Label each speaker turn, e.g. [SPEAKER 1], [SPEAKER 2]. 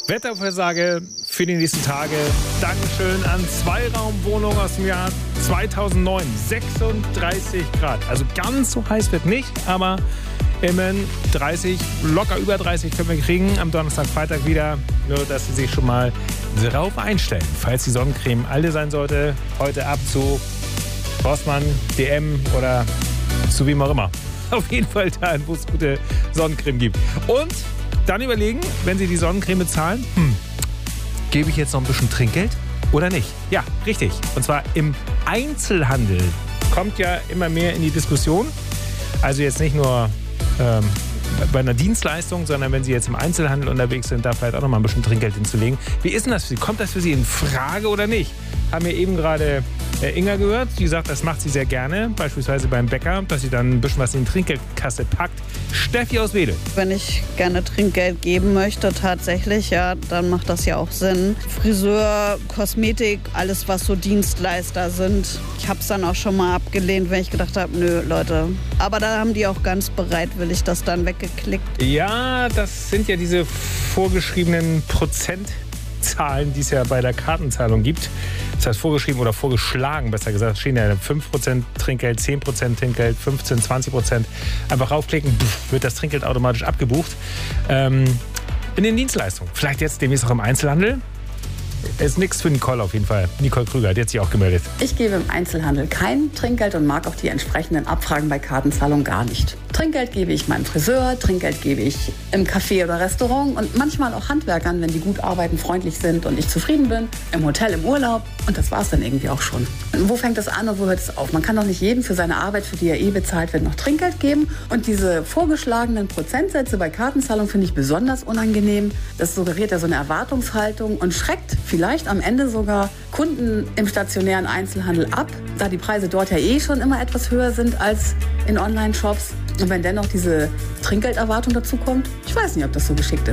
[SPEAKER 1] Wettervorhersage für die nächsten Tage. Dankeschön an Zweiraumwohnungen aus dem Jahr 2009. 36 Grad. Also ganz so heiß wird nicht, aber immerhin 30, locker über 30 können wir kriegen. Am Donnerstag, Freitag wieder. Nur, dass Sie sich schon mal drauf einstellen. Falls die Sonnencreme alle sein sollte, heute ab zu Rossmann, DM oder zu wem auch immer. Auf jeden Fall da, wo es gute Sonnencreme gibt. Und dann überlegen, wenn Sie die Sonnencreme bezahlen, gebe ich jetzt noch ein bisschen Trinkgeld oder nicht? Ja, richtig. Und zwar im Einzelhandel. Kommt ja immer mehr in die Diskussion. Also jetzt nicht nur bei einer Dienstleistung, sondern wenn Sie jetzt im Einzelhandel unterwegs sind, da vielleicht auch noch mal ein bisschen Trinkgeld hinzulegen. Wie ist denn das für Sie? Kommt das für Sie in Frage oder nicht? Haben wir eben gerade Inga gehört, die sagt, das macht sie sehr gerne, beispielsweise beim Bäcker, dass sie dann ein bisschen was in die Trinkgeldkasse packt. Steffi aus Wedel.
[SPEAKER 2] Wenn ich gerne Trinkgeld geben möchte, tatsächlich, ja, dann macht das ja auch Sinn. Friseur, Kosmetik, alles, was so Dienstleister sind. Ich habe es dann auch schon mal abgelehnt, wenn ich gedacht habe, nö, Leute. Aber da haben die auch ganz bereitwillig das dann weggeklickt.
[SPEAKER 1] Ja, das sind ja diese vorgeschriebenen Prozentzahlen, die es ja bei der Kartenzahlung gibt. Das heißt vorgeschrieben oder vorgeschlagen, besser gesagt, stehen ja 5% Trinkgeld, 10% Trinkgeld, 15%, 20%. Einfach raufklicken, wird das Trinkgeld automatisch abgebucht. In den Dienstleistungen, vielleicht jetzt demnächst auch im Einzelhandel. Ist nichts für Nicole auf jeden Fall. Nicole Krüger, die hat sich auch gemeldet.
[SPEAKER 3] Ich gebe im Einzelhandel kein Trinkgeld und mag auch die entsprechenden Abfragen bei Kartenzahlung gar nicht. Trinkgeld gebe ich meinem Friseur, Trinkgeld gebe ich im Café oder Restaurant und manchmal auch Handwerkern, wenn die gut arbeiten, freundlich sind und ich zufrieden bin, im Hotel, im Urlaub und das war es dann irgendwie auch schon. Und wo fängt das an und wo hört es auf? Man kann doch nicht jedem für seine Arbeit, für die er bezahlt wird, noch Trinkgeld geben und diese vorgeschlagenen Prozentsätze bei Kartenzahlung finde ich besonders unangenehm. Das suggeriert ja so eine Erwartungshaltung und schreckt vielleicht am Ende sogar Kunden im stationären Einzelhandel ab, da die Preise dort ja schon immer etwas höher sind als in Online-Shops. Und wenn dennoch diese Trinkgelderwartung dazu kommt, ich weiß nicht, ob das so geschickt ist.